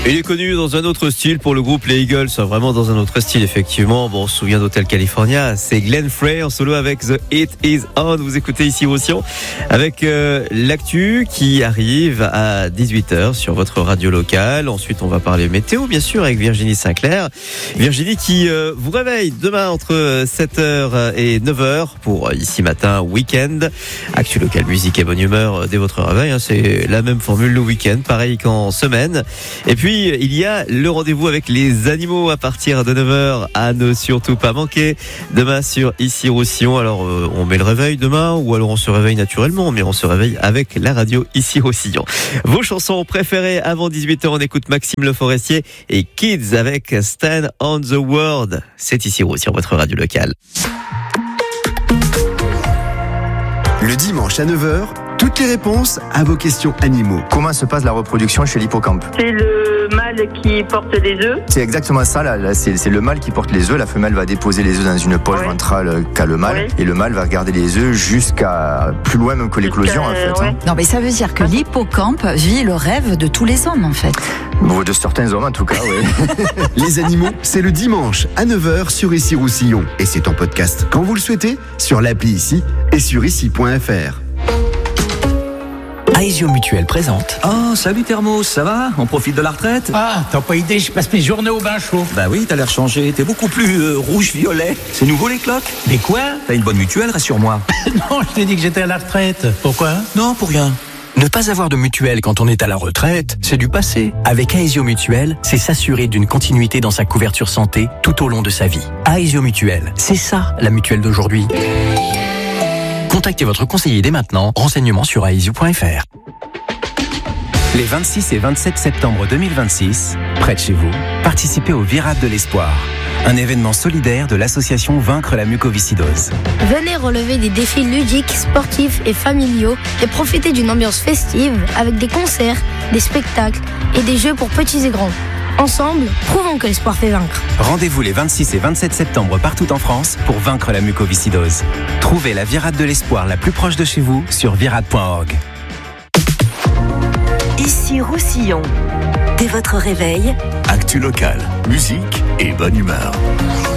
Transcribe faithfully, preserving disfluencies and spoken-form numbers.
Il est connu dans un autre style pour le groupe les Eagles, vraiment dans un autre style effectivement. Bon, on se souvient d'Hotel California, c'est Glenn Frey en solo avec The Hit Is On. Vous écoutez ici Roussillon avec euh, l'actu qui arrive à dix-huit heures sur votre radio locale. Ensuite, on va parler météo bien sûr avec Virginie Sinclair. Virginie qui euh, vous réveille demain entre sept heures et neuf heures pour Ici Matin Week-end. Actu locale, musique et bonne humeur dès votre réveil. Hein, c'est la même formule le week-end, pareil qu'en semaine. Et puis il y a le rendez-vous avec les animaux à partir de neuf heures à ne surtout pas manquer. Demain sur Ici Roussillon. Alors euh, on met le réveil demain ou alors on se réveille naturellement, mais on se réveille avec la radio Ici Roussillon. Vos chansons préférées avant dix-huit heures, on écoute Maxime Le Forestier et Kids avec Stand on the World. C'est Ici Roussillon, votre radio locale. Le dimanche à neuf heures, toutes les réponses à vos questions animaux. Comment se passe la reproduction chez l'hippocampe? C'est le mâle qui porte les œufs. C'est exactement ça, là, là c'est, c'est le mâle qui porte les œufs. La femelle va déposer les œufs dans une poche ouais. ventrale qu'a le mâle. Ouais. Et le mâle va garder les œufs jusqu'à plus loin même que l'éclosion en fait. Ouais. Hein. Non mais ça veut dire que l'hippocampe vit le rêve de tous les hommes en fait. Bon, de certains hommes en tout cas, oui. Les animaux, c'est le dimanche à neuf heures sur Ici Roussillon. Et c'est en podcast quand vous le souhaitez sur l'appli Ici et sur ici point f r. Aesio Mutuel présente. Oh, salut Thermos, ça va? On profite de la retraite? Ah, t'as pas idée, je passe mes journées au bain chaud. Bah oui, t'as l'air changé, t'es beaucoup plus euh, rouge-violet. C'est nouveau les cloques? Mais quoi? T'as une bonne mutuelle, rassure-moi. Non, je t'ai dit que j'étais à la retraite. Pourquoi? Non, pour rien. Ne pas avoir de mutuelle quand on est à la retraite, c'est du passé. Avec Aesio Mutuel, c'est s'assurer d'une continuité dans sa couverture santé tout au long de sa vie. Aesio Mutuel, c'est ça la mutuelle d'aujourd'hui. Contactez votre conseiller dès maintenant. Renseignements sur aesio point f r. Les vingt-six et vingt-sept septembre deux mille vingt-six, près de chez vous, participez au Virade de l'Espoir, un événement solidaire de l'association Vaincre la mucoviscidose. Venez relever des défis ludiques, sportifs et familiaux et profiter d'une ambiance festive avec des concerts, des spectacles et des jeux pour petits et grands. Ensemble, prouvons que l'espoir fait vaincre. Rendez-vous les vingt-six et vingt-sept septembre partout en France pour vaincre la mucoviscidose. Trouvez la Virade de l'Espoir la plus proche de chez vous sur virade point org. Ici Roussillon. Dès votre réveil, actu locale, musique et bonne humeur.